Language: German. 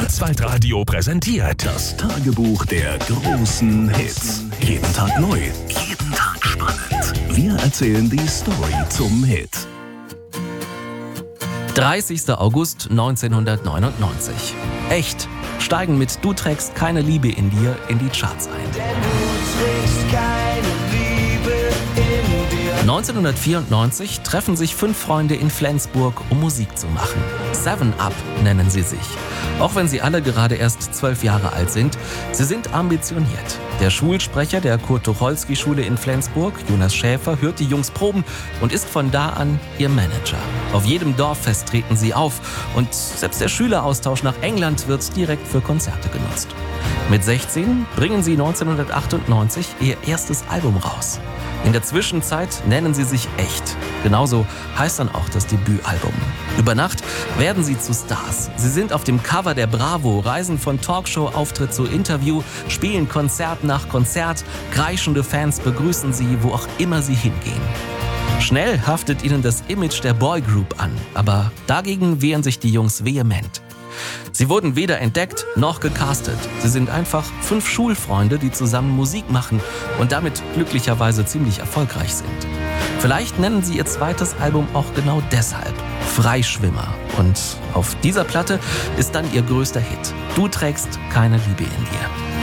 Kurzweltradio präsentiert. Das Tagebuch der großen Hits. Jeden Tag neu, jeden Tag spannend. Wir erzählen die Story zum Hit. 30. August 1999. Echt steigen mit Du trägst keine Liebe in dir in die Charts ein. Denn du trägst keine Liebe in dir. 1994 treffen sich 5 Freunde in Flensburg, um Musik zu machen. 7 Up nennen sie sich. Auch wenn sie alle gerade erst 12 Jahre alt sind, sie sind ambitioniert. Der Schulsprecher der Kurt-Tucholsky-Schule in Flensburg, Jonas Schäfer, hört die Jungs proben und ist von da an ihr Manager. Auf jedem Dorffest treten sie auf und selbst der Schüleraustausch nach England wird direkt für Konzerte genutzt. Mit 16 bringen sie 1998 ihr erstes Album raus. In der Zwischenzeit nennen sie sich Echt. Genauso heißt dann auch das Debütalbum. Über Nacht werden sie zu Stars. Sie sind auf dem Cover der Bravo, reisen von Talkshow-Auftritt zu Interview, spielen Konzert nach Konzert, kreischende Fans begrüßen sie, wo auch immer sie hingehen. Schnell haftet ihnen das Image der Boygroup an, aber dagegen wehren sich die Jungs vehement. Sie wurden weder entdeckt noch gecastet. Sie sind einfach 5 Schulfreunde, die zusammen Musik machen und damit glücklicherweise ziemlich erfolgreich sind. Vielleicht nennen sie ihr zweites Album auch genau deshalb Freischwimmer. Und auf dieser Platte ist dann ihr größter Hit. Du trägst keine Liebe in dir.